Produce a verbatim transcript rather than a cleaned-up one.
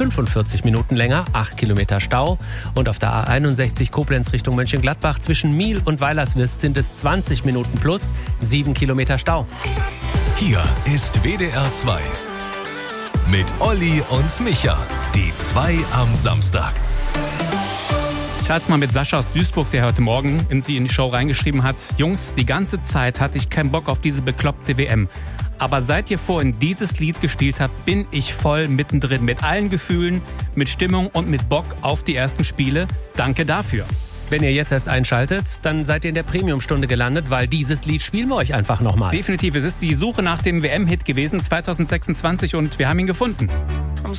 fünfundvierzig Minuten länger, acht Kilometer Stau. Und auf der A einundsechzig Koblenz Richtung Mönchengladbach zwischen Miel und Weilerswist sind es zwanzig Minuten plus, sieben Kilometer Stau. Hier ist W D R zwei mit Olli und Micha, die zwei am Samstag. Ich halte es mal mit Sascha aus Duisburg, der heute Morgen in sie in die Show reingeschrieben hat: Jungs, die ganze Zeit hatte ich keinen Bock auf diese bekloppte W M. Aber seit ihr vorhin dieses Lied gespielt habt, bin ich voll mittendrin. Mit allen Gefühlen, mit Stimmung und mit Bock auf die ersten Spiele. Danke dafür. Wenn ihr jetzt erst einschaltet, dann seid ihr in der Premium-Stunde gelandet, weil dieses Lied spielen wir euch einfach nochmal. Definitiv, es ist die Suche nach dem W M-Hit gewesen zwanzig sechsundzwanzig und wir haben ihn gefunden.